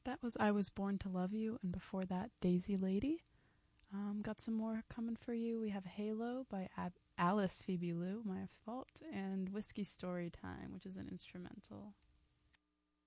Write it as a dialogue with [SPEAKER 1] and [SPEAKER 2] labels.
[SPEAKER 1] That was I Was Born to Love You, and before that, Daisy Lady. Got some more coming for you. We have Halo by Alice Phoebe Lou, my fault, and Whiskey Story Time, which is an instrumental.